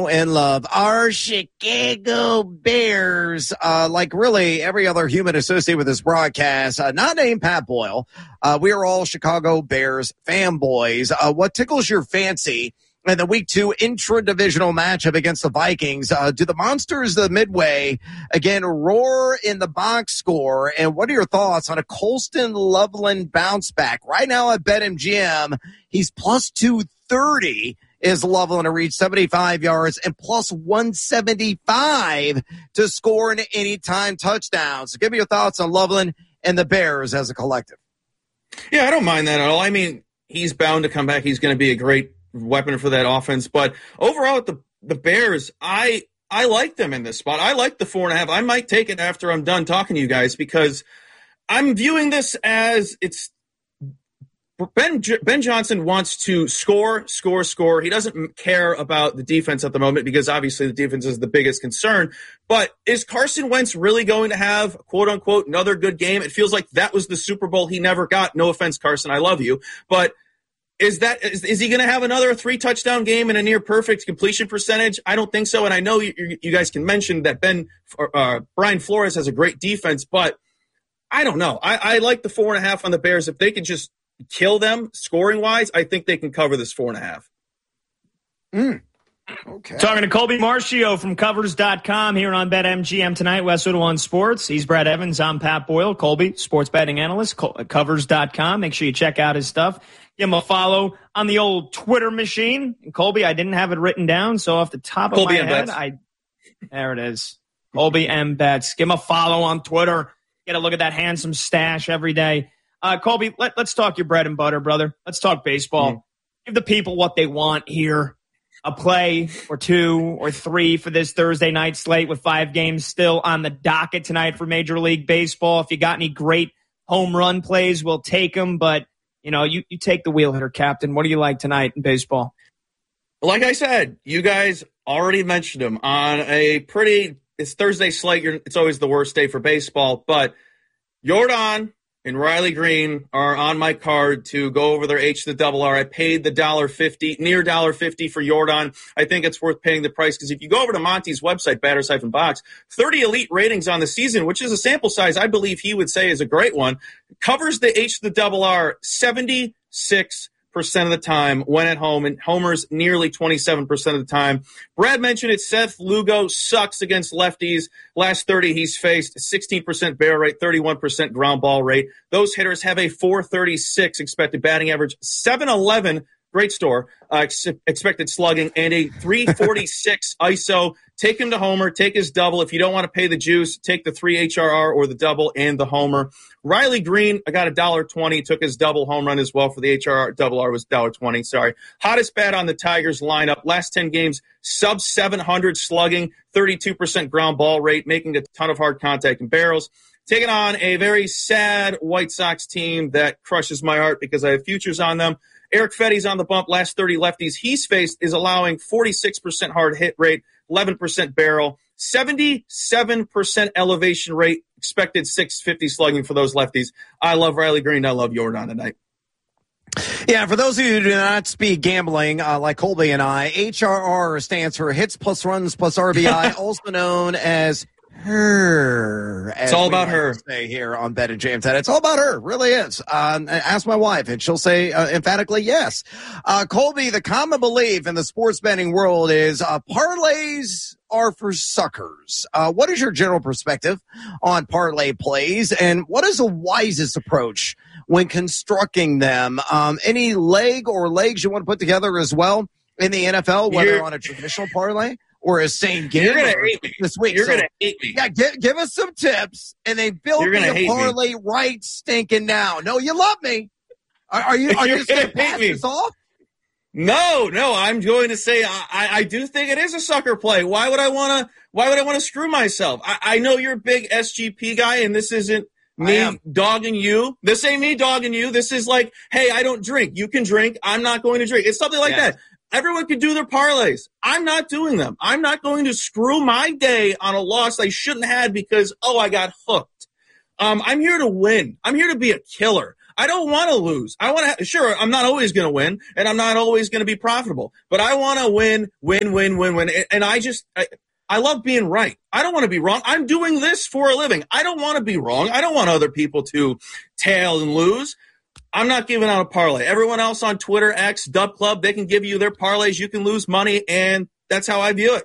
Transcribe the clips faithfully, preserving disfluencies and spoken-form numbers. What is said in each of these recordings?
And love our Chicago Bears, uh, like really every other human associated with this broadcast, uh, not named Pat Boyle. Uh, we are all Chicago Bears fanboys. Uh, what tickles your fancy in the week two intra-divisional matchup against the Vikings? Uh, do the Monsters of the Midway again roar in the box score? And what are your thoughts on a Colston Loveland bounce back? Right now at BetMGM, he's plus two thirty. Is Loveland to reach seventy-five yards and plus one seventy-five to score an anytime touchdown. So give me your thoughts on Loveland and the Bears as a collective. Yeah, I don't mind that at all. I mean, he's bound to come back. He's going to be a great weapon for that offense. But overall, with the, the Bears, I I like them in this spot. I like the four and a half. I might take it after I'm done talking to you guys because I'm viewing this as it's Ben Ben Johnson wants to score, score, score. He doesn't care about the defense at the moment because obviously the defense is the biggest concern. But is Carson Wentz really going to have, quote unquote, another good game? It feels like that was the Super Bowl he never got. No offense, Carson, I love you. But is that is, is he going to have another three touchdown game and a near perfect completion percentage? I don't think so. And I know you, you guys can mention that Ben uh, Brian Flores has a great defense, but I don't know. I, I like the four and a half on the Bears. If they can just kill them scoring wise, I think they can cover this four and a half. Mm. Okay. Talking to Colby Marcio from Covers dot com here on BetMGM tonight, Westwood One Sports. He's Brad Evans. I'm Pat Boyle. Colby, sports betting analyst, Covers dot com. Make sure you check out his stuff. Give him a follow on the old Twitter machine. And Colby, I didn't have it written down, so off the top of Colby my M. head, Betts. I there it is. Colby M. Betts. Give him a follow on Twitter. Get a look at that handsome stash every day. Uh, Colby, let, let's talk your bread and butter, brother. Let's talk baseball. Mm. Give the people what they want here. A play or two or three for this Thursday night slate with five games still on the docket tonight for Major League Baseball. If you got any great home run plays, we'll take them. But, you know, you, you take the wheel hitter, Captain. What do you like tonight in baseball? Like I said, you guys already mentioned them on a pretty – it's Thursday slate. You're, it's always the worst day for baseball. But Yordan and Riley Green are on my card to go over their H to the double R. I paid the one dollar fifty, near one dollar fifty for Yordan. I think it's worth paying the price because if you go over to Monty's website, Batters-Box, thirty elite ratings on the season, which is a sample size I believe he would say is a great one, covers the H to the double R seventy-six percent of the time when at home, and homers nearly twenty-seven percent of the time. Brad mentioned it. Seth Lugo sucks against lefties. Last thirty he's faced sixteen percent barrel rate, thirty-one percent ground ball rate. Those hitters have a four thirty-six expected batting average, seven eleven, great store, uh, ex- expected slugging, and a three forty-six I S O. Take him to homer, take his double. If you don't want to pay the juice, take the three H R R or the double and the homer. Riley Green, I got a one dollar twenty, took his double home run as well for the H R R. Double R was one dollar twenty, sorry. Hottest bat on the Tigers lineup. Last ten games, sub seven hundred slugging, thirty-two percent ground ball rate, making a ton of hard contact and barrels. Taking on a very sad White Sox team that crushes my heart because I have futures on them. Eric Fetty's on the bump. Last thirty lefties he's faced is allowing forty-six percent hard hit rate, eleven percent barrel, seventy-seven percent elevation rate, expected six fifty slugging for those lefties. I love Riley Green. I love Yordan tonight. Yeah, for those of you who do not speak gambling, uh, like Colby and I, H R R stands for hits plus runs plus R B I, also known as her. It's all about her. Say here on Bet and James. It's all about her. It really is. Um, ask my wife, and she'll say uh, emphatically yes. Uh, Colby, the common belief in the sports betting world is uh, parlays are for suckers. Uh, what is your general perspective on parlay plays, and what is the wisest approach when constructing them? Um, any leg or legs you want to put together as well in the N F L, whether You're- on a traditional parlay or a same game? You're gonna hate me this week. You're so, gonna hate me. Yeah, give, give us some tips, and they build You're me gonna a hate parlay me. right stinking now. No, you love me. Are, are you? Are you You're just going to gonna hate pass me. this off? No, no. I'm going to say I, I do think it is a sucker play. Why would I want to? Why would I want to screw myself? I, I know you're a big S G P guy, and this isn't me dogging you. This ain't me dogging you. This is like, hey, I don't drink. You can drink. I'm not going to drink. It's something like yes. that. Everyone can do their parlays. I'm not doing them. I'm not going to screw my day on a loss I shouldn't have because, oh, I got hooked. Um, I'm here to win. I'm here to be a killer. I don't want to lose. I want to, sure, I'm not always going to win, and I'm not always going to be profitable, but I want to win, win, win, win, win. And I just, I, I love being right. I don't want to be wrong. I'm doing this for a living. I don't want to be wrong. I don't want other people to tail and lose. I'm not giving out a parlay. Everyone else on Twitter, X, Dub Club, they can give you their parlays. You can lose money, and that's how I view it.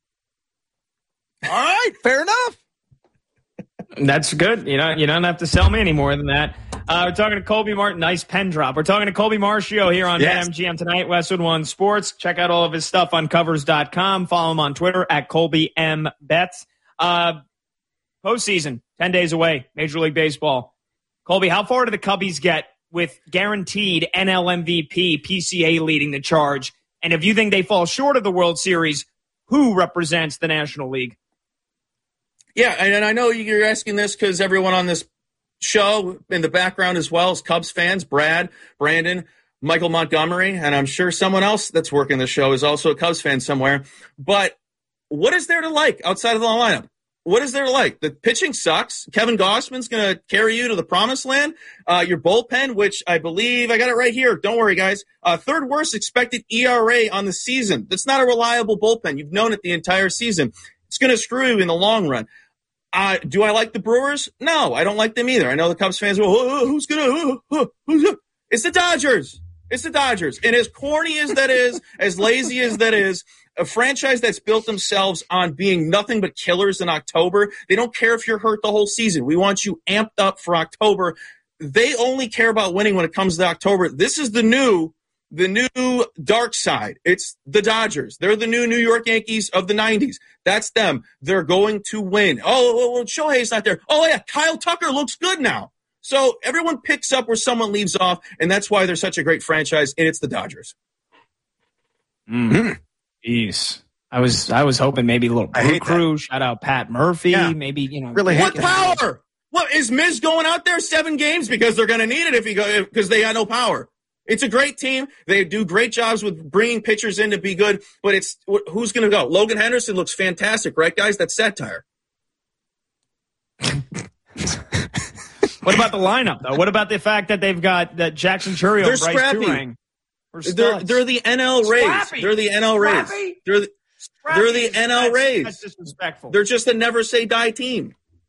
All right, fair enough. That's good. You know, you don't have to sell me any more than that. Uh, we're talking to Colby Martin. Nice pen drop. We're talking to Colby Marchio here on yes. BetMGM tonight, Westwood One Sports. Check out all of his stuff on covers dot com. Follow him on Twitter at Colby M. Betts. Uh, postseason, ten days away, Major League Baseball. Colby, how far do the Cubbies get with guaranteed N L M V P, P C A leading the charge? And if you think they fall short of the World Series, who represents the National League? Yeah, and I know you're asking this because everyone on this show in the background as well is Cubs fans. Brad, Brandon, Michael Montgomery, and I'm sure someone else that's working the show is also a Cubs fan somewhere. But what is there to like outside of the lineup? What is there to like? The pitching sucks. Kevin Gossman's going to carry you to the promised land. Uh, your bullpen, which I believe, I got it right here. Don't worry, guys. Uh, third worst expected E R A on the season. That's not a reliable bullpen. You've known it the entire season. It's going to screw you in the long run. Uh, do I like the Brewers? No, I don't like them either. I know the Cubs fans will, oh, oh, who's going to, oh, who's gonna? It's the Dodgers. It's the Dodgers. And as corny as that is, as lazy as that is, a franchise that's built themselves on being nothing but killers in October, they don't care if you're hurt the whole season. We want you amped up for October. They only care about winning when it comes to October. This is the new The new dark side. It's the Dodgers. They're the new New York Yankees of the nineties. That's them. They're going to win. Oh, well, Shohei's not there. Oh, yeah, Kyle Tucker looks good now. So everyone picks up where someone leaves off, and that's why they're such a great franchise, and it's the Dodgers. Mm. Jeez. I was I was hoping maybe a little Brew Crew. Shout out Pat Murphy. Yeah. Maybe, you know. Really what power? What, is Miz going out there seven games? Because they're going to need it if he go because they got no power. It's a great team. They do great jobs with bringing pitchers in to be good, but it's who's going to go? Logan Henderson looks fantastic, right, guys? That's satire. What about the lineup, though? What about the fact that they've got that Jackson Chourio and Bryce Turang? They're, they're the N L Rays. Scrappy. They're the N L Rays. Scrappy. They're the, they're the N L that's, Rays. That's disrespectful. They're just a never say die team.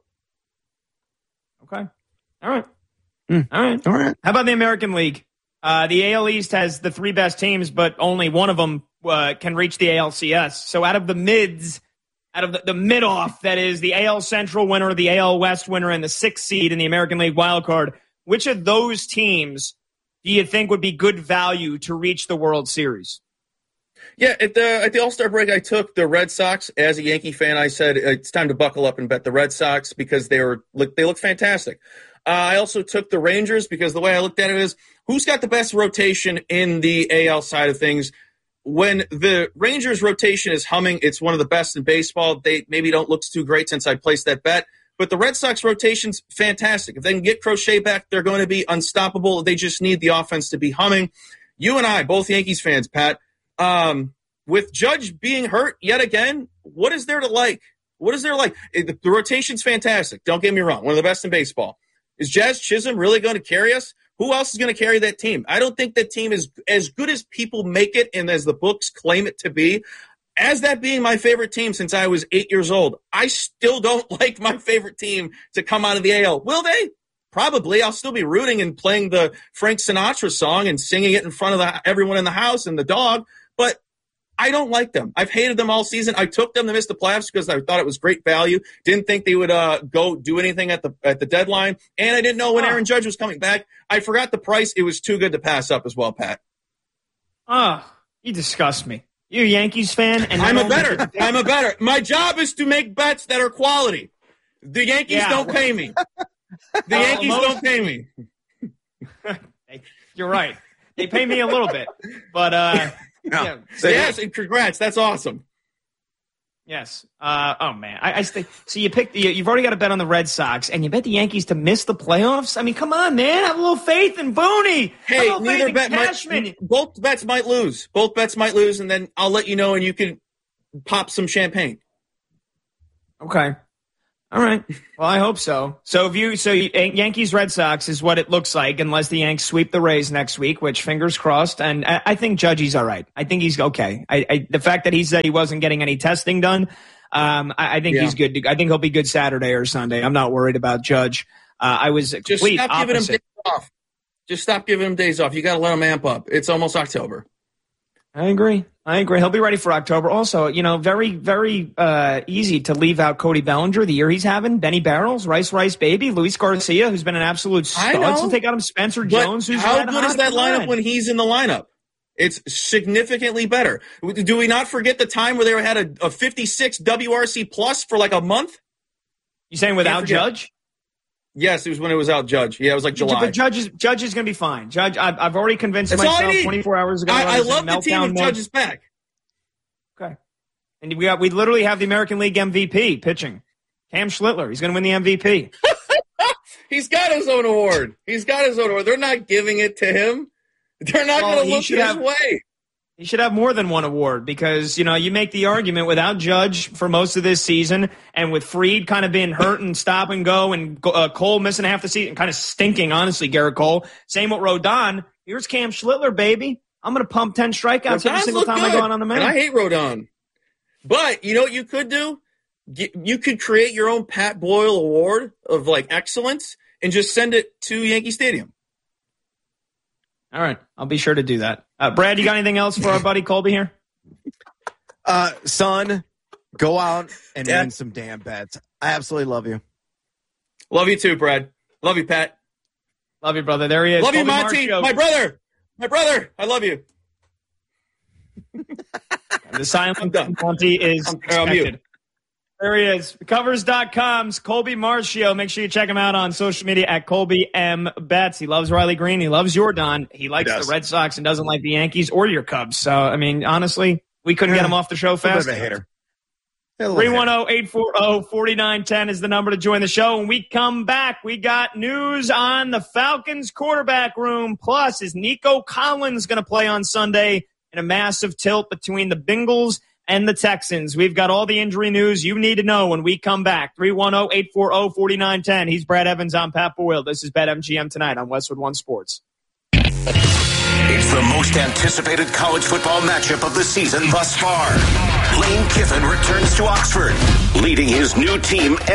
Okay. All right. Mm. All right. All right. How about the American League? Uh, the A L East has the three best teams, but only one of them uh, can reach the A L C S. So out of the mids, out of the, the mid-off, that is the A L Central winner, the A L West winner, and the sixth seed in the American League wildcard, which of those teams do you think would be good value to reach the World Series? Yeah, at the at the All-Star break, I took the Red Sox. As a Yankee fan, I said it's time to buckle up and bet the Red Sox because they were they look fantastic. Uh, I also took the Rangers because the way I looked at it is, who's got the best rotation in the A L side of things? When the Rangers rotation is humming, it's one of the best in baseball. They maybe don't look too great since I placed that bet, but the Red Sox rotation's fantastic. If they can get Crochet back, they're going to be unstoppable. They just need the offense to be humming. You and I, both Yankees fans, Pat, um, with Judge being hurt yet again, what is there to like? What is there to like? The, the rotation's fantastic. Don't get me wrong. One of the best in baseball. Is Jazz Chisholm really going to carry us? Who else is going to carry that team? I don't think that team is as good as people make it and as the books claim it to be. As that being my favorite team since I was eight years old, I still don't like my favorite team to come out of the A L. Will they? Probably. I'll still be rooting and playing the Frank Sinatra song and singing it in front of the, everyone in the house and the dog, but I don't like them. I've hated them all season. I took them to miss the playoffs because I thought it was great value. Didn't think they would uh, go do anything at the at the deadline, and I didn't know when Aaron Judge was coming back. I forgot the price. It was too good to pass up as well, Pat. Ah, oh, you disgust me. You're a Yankees fan, and I'm a better. I'm a better. My job is to make bets that are quality. The Yankees yeah. don't pay me. The Yankees uh, most... don't pay me. You're right. They pay me a little bit, but. uh No. Yeah. Yes, and congrats. That's awesome. Yes. Uh, oh, man. I, I stay, so you picked, you, you've already got a bet on the Red Sox, and you bet the Yankees to miss the playoffs? I mean, come on, man. Have a little faith in Booney. Hey, neither bet might, both bets might lose. Both bets might lose, and then I'll let you know, and you can pop some champagne. Okay. All right. Well, I hope so. So if you, so Yankees Red Sox is what it looks like, unless the Yanks sweep the Rays next week, which fingers crossed. And I, I think Judgy's all right. I think he's okay. I, I, the fact that he said he wasn't getting any testing done, um, I, I think yeah. he's good. To, I think he'll be good Saturday or Sunday. I'm not worried about Judge. Uh, I was just complete stop opposite. giving him days off. Just stop giving him days off. You got to let him amp up. It's almost October. I agree. I agree. He'll be ready for October. Also, you know, very, very uh, easy to leave out Cody Bellinger, the year he's having, Benny Barrels, Rice Rice Baby, Luis Garcia, who's been an absolute stud. So take out him Spencer Jones, who's how good is that lineup when he's in the lineup? It's significantly better. Do we not forget the time where they had a, a fifty-six W R C plus for like a month? You saying without Judge? Yes, it was when it was out Judge. Yeah, it was like July. But Judge is, Judge is going to be fine. Judge, I've, I've already convinced That's myself twenty-four hours ago. I, I, I love the team if Judge is back. Okay. And we got, we literally have the American League M V P pitching. Cam Schlittler. He's going to win the M V P. He's got his own award. He's got his own award. They're not giving it to him. They're not well, going to look his have, way. He should have more than one award because, you know, you make the argument without Judge for most of this season and with Fried kind of being hurt and stop and go and uh, Cole missing half the season, kind of stinking, honestly, Garrett Cole. Same with Rodon. Here's Cam Schlittler, baby. I'm going to pump ten strikeouts Rodon's every single time good. I go on, on the mound. And I hate Rodon. But you know what you could do? You could create your own Pat Boyle Award of, like, excellence and just send it to Yankee Stadium. All right. I'll be sure to do that. Uh, Brad, you got anything else for our buddy Colby here? Uh, son, go out and yeah. win some damn bets. I absolutely love you. Love you too, Brad. Love you, Pat. Love you, brother. There he is. Love Colby you, Monty. Marcio. My brother. My brother. I love you. The silent Monty is I'm, expected. There he is. Covers dot com's Colby Marcio. Make sure you check him out on social media at Colby M. Betts. He loves Riley Green. He loves Jordan. He likes he the Red Sox and doesn't like the Yankees or your Cubs. So, I mean, honestly, we couldn't get him off the show fast. A hater. three one zero, eight four zero, four nine one zero is the number to join the show. When we come back, we got news on the Falcons quarterback room. Plus, is Nico Collins going to play on Sunday in a massive tilt between the Bengals and the Texans? We've got all the injury news you need to know when we come back. three one zero, eight four zero, four nine one zero. He's Brad Evans. I'm Pat Boyle. This is BetMGM Tonight on Westwood One Sports. It's the most anticipated college football matchup of the season thus far. Lane Kiffin returns to Oxford, leading his new team